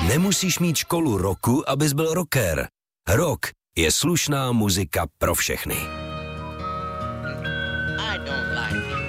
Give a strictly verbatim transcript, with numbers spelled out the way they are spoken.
Nemusíš mít školu roku, abys byl rocker. Rock je slušná muzika pro všechny. I don't like it.